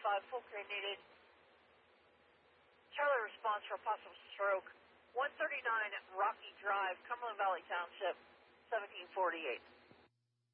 155, full crane needed. Charlie response for a possible stroke. 139 Rocky Drive, Cumberland Valley Township, 1748.